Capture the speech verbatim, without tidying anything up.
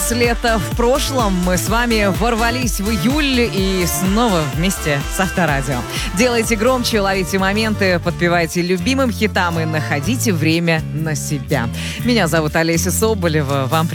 нас лето в прошлом. Мы с вами ворвались в июль и снова вместе с Авторадио. Делайте громче, ловите моменты, подпевайте любимым хитам и находите время на себя. Меня зовут Олеся Соболева. Вам